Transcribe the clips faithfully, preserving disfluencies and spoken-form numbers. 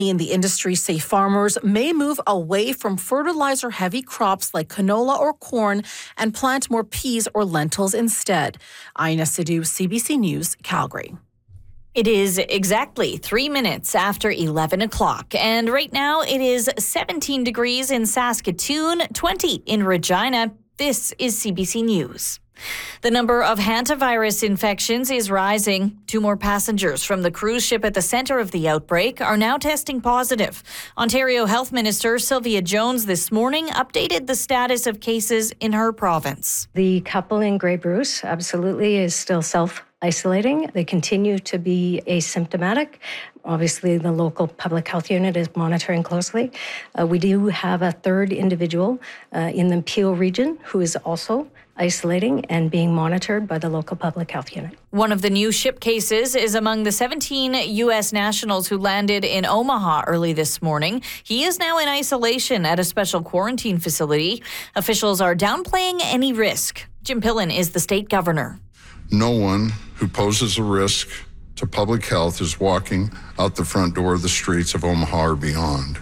In the industry say farmers may move away from fertilizer-heavy crops like canola or corn and plant more peas or lentils instead. Aina Sidhu, C B C News, Calgary. It is exactly three minutes after eleven o'clock, and right now it is seventeen degrees in Saskatoon, twenty in Regina. This is C B C News. The number of hantavirus infections is rising. Two more passengers from the cruise ship at the centre of the outbreak are now testing positive. Ontario Health Minister Sylvia Jones this morning updated the status of cases in her province. The couple in Grey Bruce absolutely is still self-isolating. They continue to be asymptomatic. Obviously, the local public health unit is monitoring closely. Uh, we do have a third individual uh, in the Peel region who is also isolating and being monitored by the local public health unit. One of the new ship cases is among the seventeen U S nationals who landed in Omaha early this morning. He is now in isolation at a special quarantine facility. Officials are downplaying any risk. Jim Pillen is the state governor. No one who poses a risk to public health is walking out the front door of the streets of Omaha or beyond.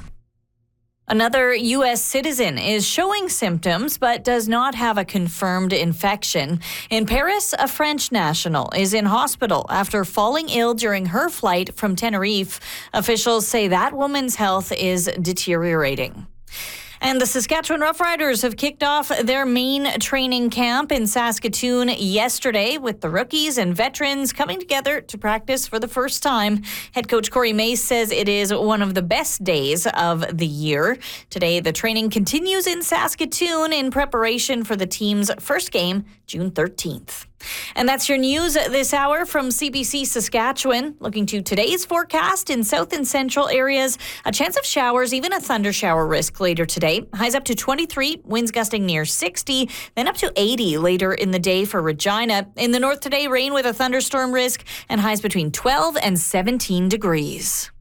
Another U S citizen is showing symptoms but does not have a confirmed infection. In Paris, a French national is in hospital after falling ill during her flight from Tenerife. Officials say that woman's health is deteriorating. And the Saskatchewan Roughriders have kicked off their main training camp in Saskatoon yesterday with the rookies and veterans coming together to practice for the first time. Head coach Corey Mace says it is one of the best days of the year. Today, the training continues in Saskatoon in preparation for the team's first game, June thirteenth. And that's your news this hour from C B C Saskatchewan. Looking to today's forecast in south and central areas, a chance of showers, even a thunder shower risk later today. Highs up to twenty-three, winds gusting near sixty, then up to eighty later in the day for Regina. In the north today, rain with a thunderstorm risk and highs between twelve and seventeen degrees.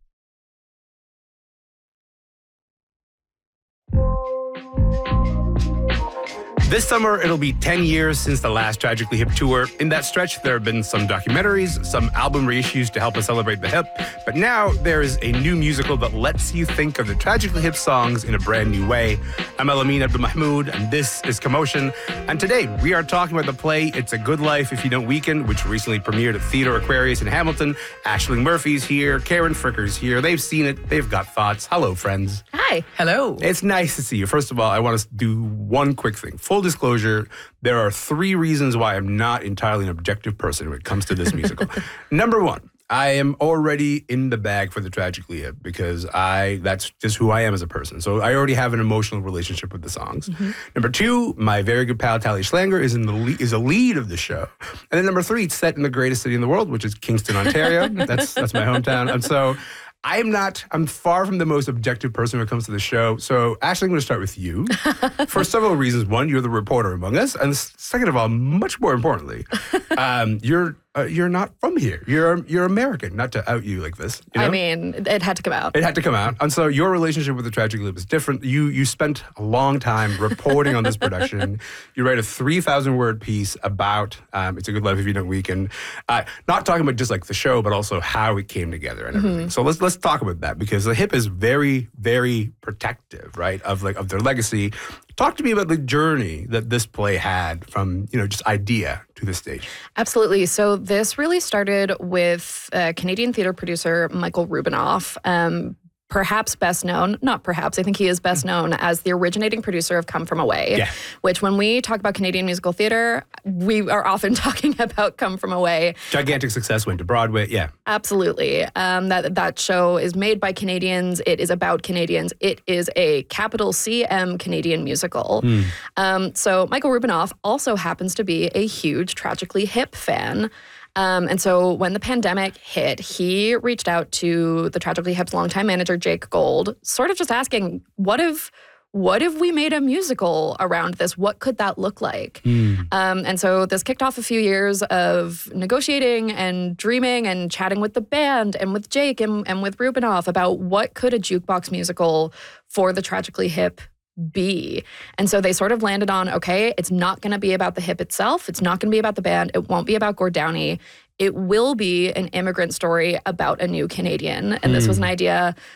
This summer, it'll be ten years since the last Tragically Hip tour. In that stretch, there have been some documentaries, some album reissues to help us celebrate the hip. But now there is a new musical that lets you think of the Tragically Hip songs in a brand new way. I'm Elamin Abdulmahmoud, and this is Commotion. And today, we are talking about the play It's a Good Life If You Don't Weaken, which recently premiered at Theatre Aquarius in Hamilton. Aisling Murphy's here, Karen Fricker's here. They've seen it. They've got thoughts. Hello, friends. Hi. Hello. It's nice to see you. First of all, I want to do one quick thing. Full disclosure, there are three reasons why I'm not entirely an objective person when it comes to this musical. Number one, I am already in the bag for the Tragically Hip because I that's just who I am as a person. So I already have an emotional relationship with the songs. Mm-hmm. Number two, my very good pal Tally Schlanger is in the lead, is a lead of the show. And then number three, it's set in the greatest city in the world, which is Kingston, Ontario. that's that's my hometown. And so I'm not, I'm far from the most objective person when it comes to the show. So, Ashley, I'm going to start with you for several reasons. One, you're the reporter among us. And second of all, much more importantly, um, you're uh, you're not from here. You're you're American, not to out you like this. You know? I mean, it had to come out. It had to come out. And so your relationship with the Tragically Hip is different. You you spent a long time reporting on this production. You write a three thousand word piece about um, It's a Good Life If You Don't Weaken. Uh, not talking about just like the show, but also how it came together and everything. Mm-hmm. So let's let's talk about that because the Hip is very, very protective, right, of like of their legacy. Talk to me about the journey that this play had from, you know, just idea to the stage. Absolutely. So this really started with uh, Canadian theater producer Michael Rubinoff. Um, Perhaps best known, not perhaps, I think he is best known as the originating producer of Come From Away, yeah. which when we talk about Canadian musical theater, we are often talking about Come From Away. Gigantic success, went to Broadway, yeah. Absolutely. Um, that, that show is made by Canadians. It is about Canadians. It is a capital C M Canadian musical. Mm. Um, so Michael Rubinoff also happens to be a huge Tragically Hip fan. Um, and so when the pandemic hit, he reached out to the Tragically Hip's longtime manager, Jake Gold, sort of just asking, what if what if we made a musical around this? What could that look like? Mm. Um, and so this kicked off a few years of negotiating and dreaming and chatting with the band and with Jake and, and with Rubinoff about what could a jukebox musical for the Tragically Hip be. And so they sort of landed on, okay, it's not going to be about the Hip itself. It's not going to be about the band. It won't be about Gord Downie. It will be an immigrant story about a new Canadian. And mm. this was an idea